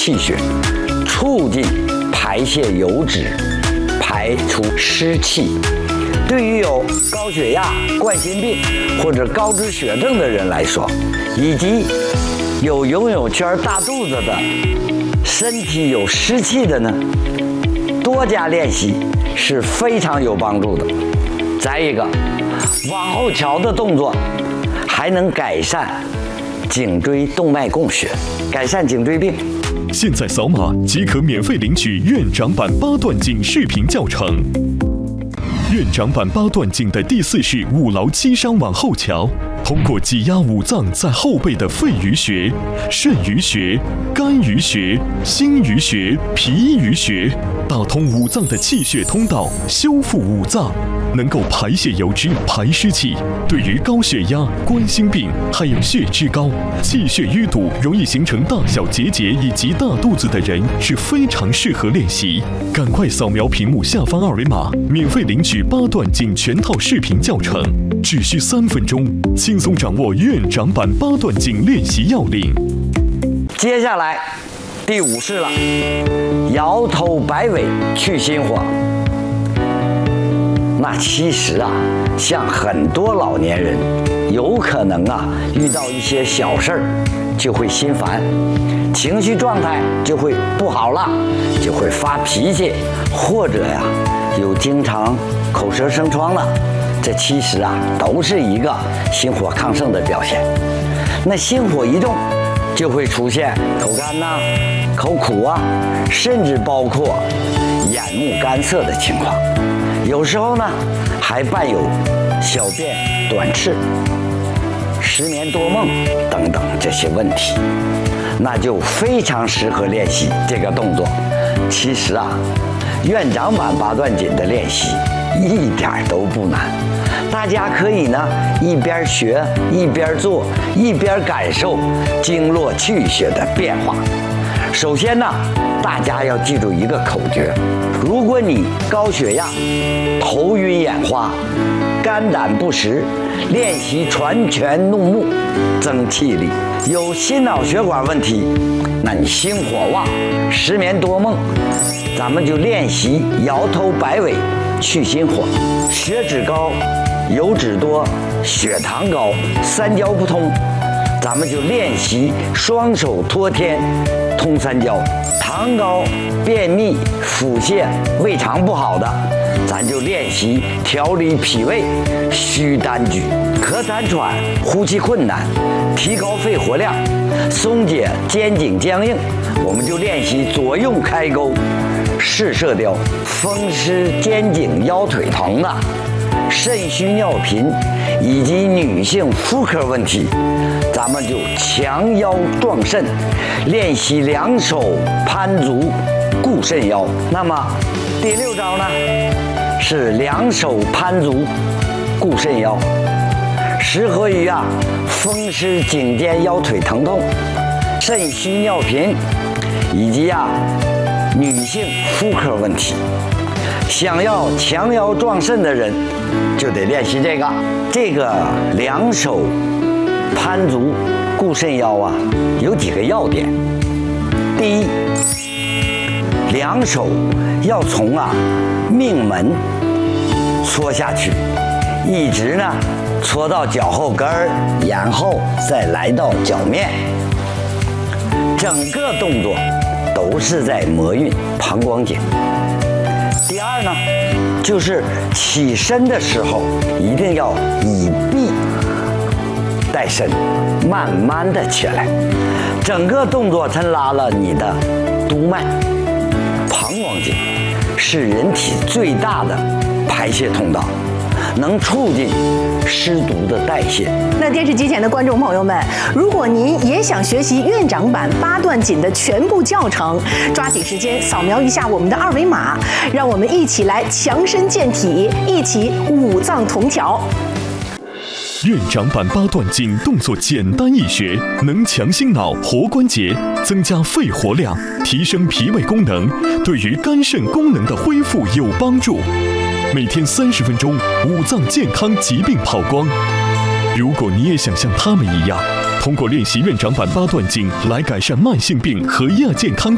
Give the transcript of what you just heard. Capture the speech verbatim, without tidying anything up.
气血，促进排泄油脂，排出湿气。对于有高血压、冠心病或者高脂血症的人来说，以及有游泳圈大肚子的、身体有湿气的呢，多加练习是非常有帮助的。再一个，往后翘的动作还能改善颈椎动脉供血，改善颈椎病。 现在扫码即可免费领取院长版八段锦视频教程。院长版八段锦的第四式五劳七伤往后翘，通过挤压五脏在后背的肺俞穴、肾俞穴、肝俞穴、心俞穴、脾俞穴，打通五脏的气血通道，修复五脏，能够排泄油脂、排湿气。对于高血压、冠心病还有血脂高、气血淤堵、容易形成大小结节以及大肚子的人是非常适合练习。赶快扫描屏幕下方二维码，免费领取八段锦全套视频教程，只需三分钟，轻松掌握院长版八段锦练习要领。 接下来第五式了，摇头摆尾去心火。那其实啊，像很多老年人，有可能啊遇到一些小事儿就会心烦，情绪状态就会不好了，就会发脾气，或者呀有经常口舌生疮了。这其实啊都是一个心火亢盛的表现。那心火一重，就会出现口干呐、啊、口苦啊，甚至包括眼目干涩的情况。有时候呢，还伴有小便短赤、失眠多梦等等这些问题，那就非常适合练习这个动作。其实啊，院长版八段锦的练习一点都不难，大家可以呢一边学一边做，一边感受经络气血的变化。首先呢，大家要记住一个口诀：如果你高血压、头晕眼花、肝胆不实，练习传拳弄目增气力；有心脑血管问题，那你心火旺、失眠多梦，咱们就练习摇头摆尾去心火；血脂高、油脂多、血糖高、三焦不通，咱们就练习双手托天通三焦；糖高、便秘、腹泻、胃肠不好的，咱就练习调理脾胃虚单举；咳痰喘、呼吸困难，提高肺活量，松解肩颈僵硬，我们就练习左右开钩视射雕；风湿肩颈腰腿疼的，肾虚尿频以及女性妇科问题，咱们就强腰壮肾，练习两手攀足固肾腰。那么第六招呢，是两手攀足固肾腰，适合于啊风湿颈肩腰腿疼痛、肾虚尿频以及啊女性妇科问题。想要强腰壮肾的人，就得练习这个。这个两手攀足固肾腰啊，有几个要点。第一，两手要从啊命门搓下去，一直呢搓到脚后跟儿，然后再来到脚面。整个动作都是在摩运膀胱经。第二呢，就是起身的时候一定要以臂带身，慢慢的起来。整个动作它拉了你的督脉。膀胱经是人体最大的排泄通道，能促进湿毒的代谢。 那电视机前的观众朋友们，如果您也想学习院长版八段锦的全部教程，抓紧时间扫描一下我们的二维码，让我们一起来强身健体，一起五脏同调。 院长版八段锦动作简单易学，能强心脑、活关节，增加肺活量，提升脾胃功能，对于肝肾功能的恢复有帮助。每天三十分钟，五脏健康疾病跑光。如果你也想像他们一样，通过练习院长版八段锦来改善慢性病和亚健康